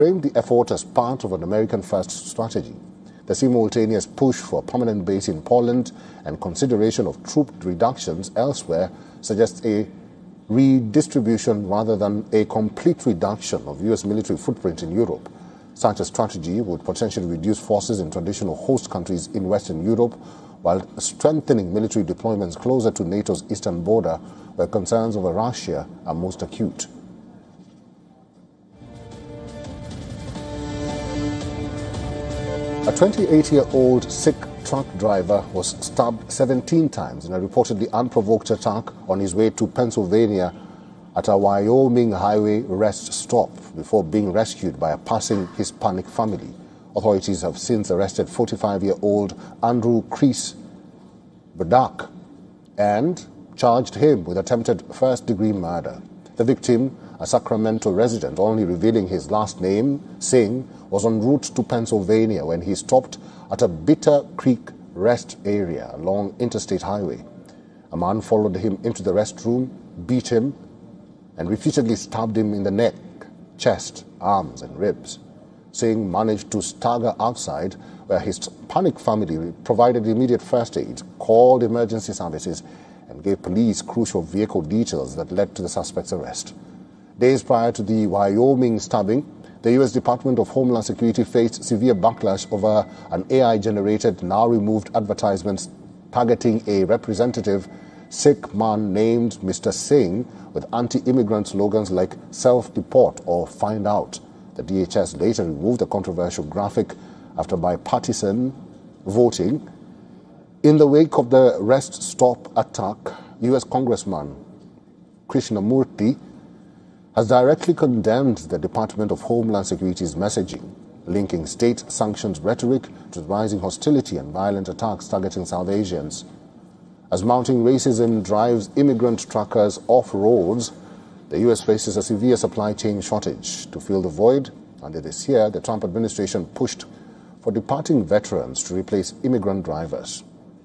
framed the effort as part of an American-first strategy. The simultaneous push for a permanent base in Poland and consideration of troop reductions elsewhere suggests a redistribution rather than a complete reduction of U.S. military footprint in Europe. Such a strategy would potentially reduce forces in traditional host countries in Western Europe, while strengthening military deployments closer to NATO's eastern border, where concerns over Russia are most acute. A 28-year-old Sikh truck driver was stabbed 17 times in a reportedly unprovoked attack on his way to Pennsylvania at a Wyoming highway rest stop before being rescued by a passing Hispanic family. Authorities have since arrested 45-year-old Andrew Chris Badak and charged him with attempted first-degree murder. The victim, a Sacramento resident, only revealing his last name, Singh, was en route to Pennsylvania when he stopped at a Bitter Creek rest area along Interstate Highway. A man followed him into the restroom, beat him, and repeatedly stabbed him in the neck, chest, arms, and ribs. Singh managed to stagger outside, where his panicked family provided immediate first aid, called emergency services, and gave police crucial vehicle details that led to the suspect's arrest. Days prior to the Wyoming stabbing, the U.S. Department of Homeland Security faced severe backlash over an AI-generated, now-removed advertisement targeting a representative Sikh man named Mr. Singh with anti-immigrant slogans like self-deport or find out. The DHS later removed the controversial graphic after bipartisan voting. In the wake of the rest stop attack, U.S. Congressman Krishnamurti has directly condemned the Department of Homeland Security's messaging, linking state-sanctioned rhetoric to rising hostility and violent attacks targeting South Asians. As mounting racism drives immigrant truckers off roads, the U.S. faces a severe supply chain shortage. To fill the void, earlier this year, the Trump administration pushed for departing veterans to replace immigrant drivers.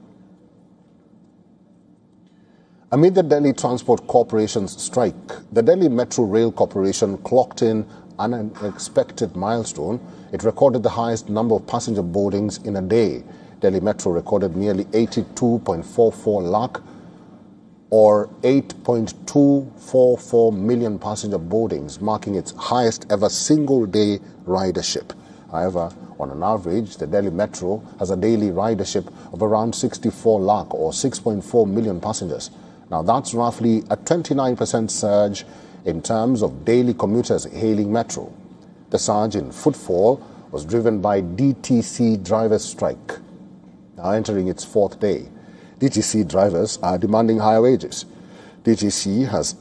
Amid the Delhi Transport Corporation's strike, the Delhi Metro Rail Corporation clocked in an unexpected milestone. It recorded the highest number of passenger boardings in a day. Delhi Metro recorded nearly 82.44 lakh or 8.244 million passenger boardings, marking its highest ever single-day ridership. However, on an average, the Delhi Metro has a daily ridership of around 64 lakh or 6.4 million passengers. Now, that's roughly a 29% surge in terms of daily commuters hailing Metro. The surge in footfall was driven by DTC drivers' strike, now entering its fourth day. DTC drivers are demanding higher wages. DTC has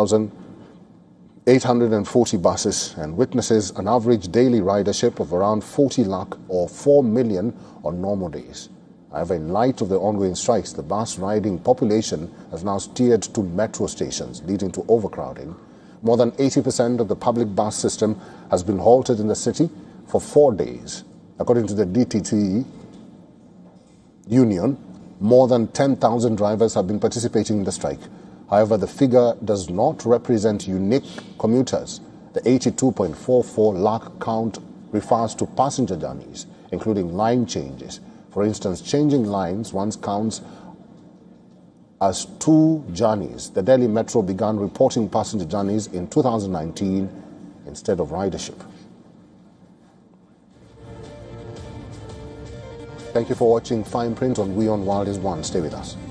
6,840 buses and witnesses an average daily ridership of around 40 lakh or 4 million on normal days. However, in light of the ongoing strikes, the bus riding population has now steered to metro stations, leading to overcrowding. More than 80% of the public bus system has been halted in the city for 4 days. According to the DTC union, more than 10,000 drivers have been participating in the strike. However, the figure does not represent unique commuters. The 82.44 lakh count refers to passenger journeys, including line changes. For instance, changing lines once counts as 2 journeys. The Delhi Metro began reporting passenger journeys in 2019 instead of ridership. Thank you for watching Fine Print on WION World is One. Stay with us.